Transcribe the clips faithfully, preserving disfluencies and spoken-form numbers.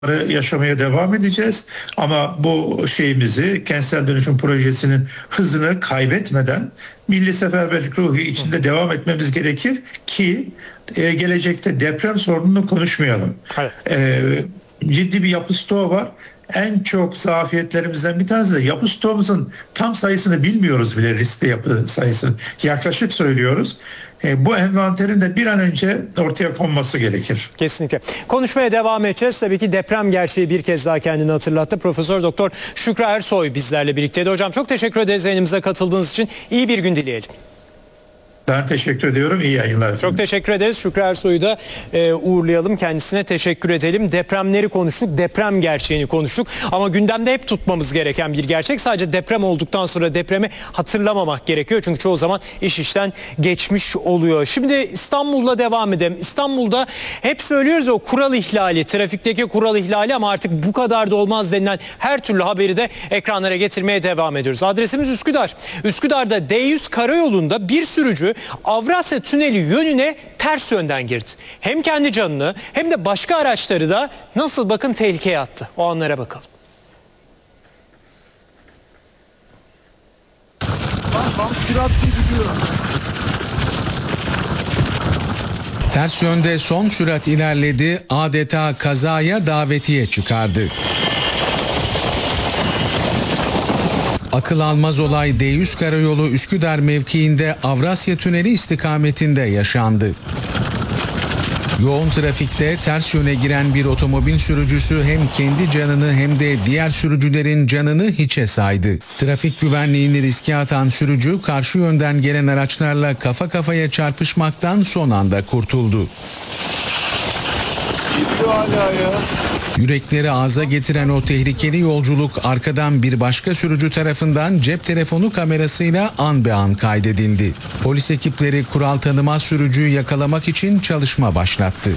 yaşamaya devam edeceğiz. Ama bu şeyimizi, kentsel dönüşüm projesinin hızını kaybetmeden milli seferberlik ruhu içinde devam etmemiz gerekir ki e, gelecekte deprem sorununu konuşmayalım. Evet. E, ciddi bir yapı stoğu var. En çok zafiyetlerimizden bir tanesi de yapı stoğumuzun tam sayısını bilmiyoruz bile, riskli yapı sayısı. Yaklaşık söylüyoruz. E, bu envanterin de bir an önce ortaya konması gerekir. Kesinlikle. Konuşmaya devam edeceğiz. Tabii ki deprem gerçeği bir kez daha kendini hatırlattı. Profesör Doktor Şükrü Ersoy bizlerle birlikteydi. Hocam çok teşekkür ederiz yayınımıza katıldığınız için. İyi bir gün dileyelim. Ben teşekkür ediyorum. İyi yayınlar. Çok teşekkür ederiz. Şükrü Ersoy'u da e, uğurlayalım. Kendisine teşekkür edelim. Depremleri konuştuk. Deprem gerçeğini konuştuk. Ama gündemde hep tutmamız gereken bir gerçek. Sadece deprem olduktan sonra depremi hatırlamamak gerekiyor. Çünkü çoğu zaman iş işten geçmiş oluyor. Şimdi İstanbul'la devam edelim. İstanbul'da hep söylüyoruz o kural ihlali, trafikteki kural ihlali, ama artık bu kadar da olmaz denilen her türlü haberi de ekranlara getirmeye devam ediyoruz. Adresimiz Üsküdar. Üsküdar'da D yüz karayolunda bir sürücü Avrasya Tüneli yönüne ters yönden girdi. Hem kendi canını hem de başka araçları da nasıl bakın tehlikeye attı. O anlara bakalım. Ters yönde son sürat ilerledi, adeta kazaya davetiye çıkardı. Akıl almaz olay D yüz Karayolu Üsküdar mevkiinde Avrasya Tüneli istikametinde yaşandı. Yoğun trafikte ters yöne giren bir otomobil sürücüsü hem kendi canını hem de diğer sürücülerin canını hiçe saydı. Trafik güvenliğini riske atan sürücü karşı yönden gelen araçlarla kafa kafaya çarpışmaktan son anda kurtuldu. Gidiyor hala ya. Yürekleri ağza getiren o tehlikeli yolculuk arkadan bir başka sürücü tarafından cep telefonu kamerasıyla an be an kaydedildi. Polis ekipleri kural tanımaz sürücüyü yakalamak için çalışma başlattı.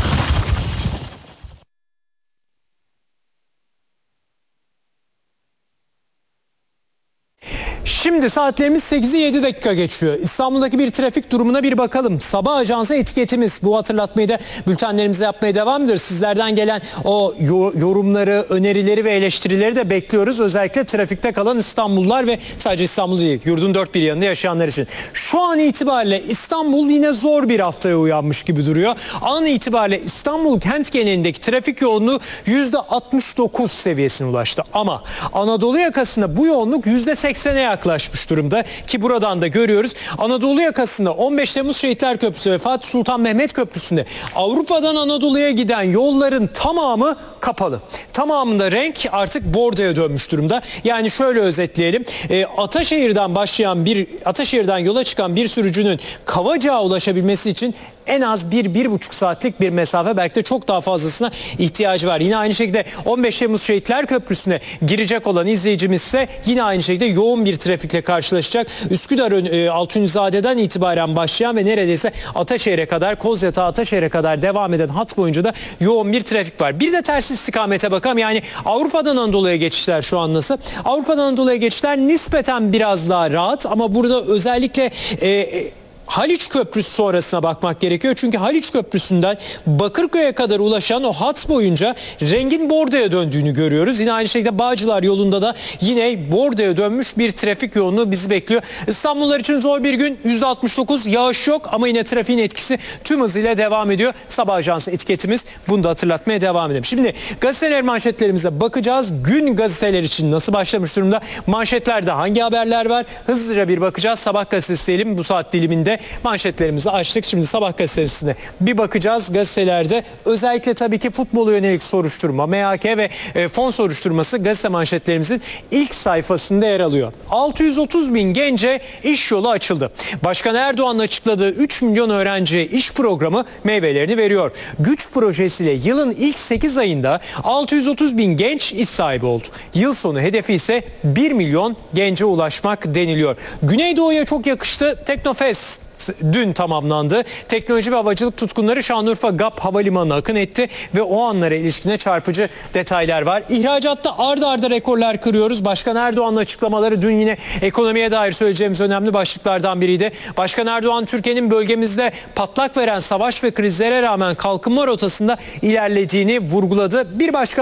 Şimdi saatlerimiz sekizi yedi dakika geçiyor. İstanbul'daki bir trafik durumuna bir bakalım. Sabah ajansı etiketimiz. Bu hatırlatmayı da bültenlerimizde yapmaya devam ediyoruz. Sizlerden gelen o yorumları, önerileri ve eleştirileri de bekliyoruz. Özellikle trafikte kalan İstanbullular ve sadece İstanbul değil, yurdun dört bir yanında yaşayanlar için. Şu an itibariyle İstanbul yine zor bir haftaya uyanmış gibi duruyor. An itibariyle İstanbul kent genelindeki trafik yoğunluğu yüzde altmış dokuz seviyesine ulaştı. Ama Anadolu yakasında bu yoğunluk yüzde seksene yaklaşmış durumda ki buradan da görüyoruz. Anadolu yakasında on beş Temmuz Şehitler Köprüsü ve Fatih Sultan Mehmet Köprüsü'nde Avrupa'dan Anadolu'ya giden yolların tamamı kapalı. Tamamında renk artık bordoya dönmüş durumda. Yani şöyle özetleyelim. E, Ataşehir'den başlayan bir Ataşehir'den yola çıkan bir sürücünün Kavacık'a ulaşabilmesi için en az bir, bir buçuk saatlik bir mesafe, belki de çok daha fazlasına ihtiyacı var. Yine aynı şekilde on beş Temmuz Şehitler Köprüsü'ne girecek olan izleyicimiz ise yine aynı şekilde yoğun bir trafikle karşılaşacak. Üsküdar e, Altunizade'den itibaren başlayan ve neredeyse Ataşehir'e kadar, Kozyatağı Ataşehir'e kadar devam eden hat boyunca da yoğun bir trafik var. Bir de ters istikamete bakalım. Yani Avrupa'dan Anadolu'ya geçişler şu an nasıl? Avrupa'dan Anadolu'ya geçişler nispeten biraz daha rahat, ama burada özellikle E, Haliç Köprüsü sonrasına bakmak gerekiyor. Çünkü Haliç Köprüsü'nden Bakırköy'e kadar ulaşan o hat boyunca rengin bordoya döndüğünü görüyoruz. Yine aynı şekilde Bağcılar yolunda da yine bordoya dönmüş bir trafik yoğunluğu bizi bekliyor. İstanbullular için zor bir gün. yüzde altmış dokuz yağış yok ama yine trafiğin etkisi tüm hızıyla devam ediyor. Sabah ajansı etiketimiz, bunu da hatırlatmaya devam edelim. Şimdi gazeteler manşetlerimize bakacağız. Gün gazeteler için nasıl başlamış durumda? Manşetlerde hangi haberler var? Hızlıca bir bakacağız. Sabah gazetesi diyelim, bu saat diliminde manşetlerimizi açtık. Şimdi Sabah gazetesine bir bakacağız. Gazetelerde özellikle tabii ki futbola yönelik soruşturma, M H K ve e, fon soruşturması gazete manşetlerimizin ilk sayfasında yer alıyor. altı yüz otuz bin gence iş yolu açıldı. Başkan Erdoğan'ın açıkladığı üç milyon öğrenciye iş programı meyvelerini veriyor. Güç projesiyle yılın ilk sekiz ayında altı yüz otuz bin genç iş sahibi oldu. Yıl sonu hedefi ise bir milyon gence ulaşmak deniliyor. Güneydoğu'ya çok yakıştı. Teknofest dün tamamlandı. Teknoloji ve havacılık tutkunları Şanlıurfa G A P Havalimanı'na akın etti ve o anlara ilişkine çarpıcı detaylar var. İhracatta ardı arda rekorlar kırıyoruz. Başkan Erdoğan'ın açıklamaları dün yine ekonomiye dair söyleyeceğimiz önemli başlıklardan biriydi. Başkan Erdoğan Türkiye'nin bölgemizde patlak veren savaş ve krizlere rağmen kalkınma rotasında ilerlediğini vurguladı. Bir başka